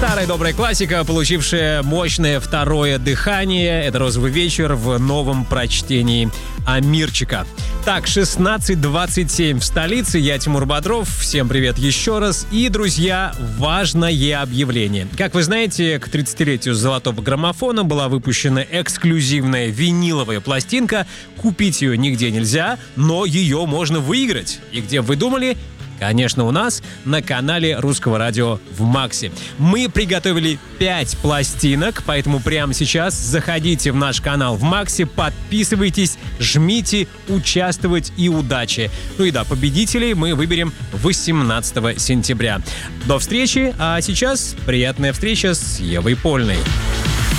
Старая добрая классика, получившая мощное второе дыхание. Это «Розовый вечер» в новом прочтении Амирчика. Так, 16:27 в столице. Я Тимур Бодров. Всем привет еще раз. И, друзья, важное объявление. Как вы знаете, к 30-летию золотого граммофона была выпущена эксклюзивная виниловая пластинка. Купить ее нигде нельзя, но ее можно выиграть. И где вы думали? Конечно, у нас на канале Русского радио в Максе. Мы приготовили 5 пластинок, поэтому прямо сейчас заходите в наш канал в Максе, подписывайтесь, жмите, участвовать и удачи. Ну и да, победителей мы выберем 18 сентября. До встречи, а сейчас приятная встреча с Евой Польной.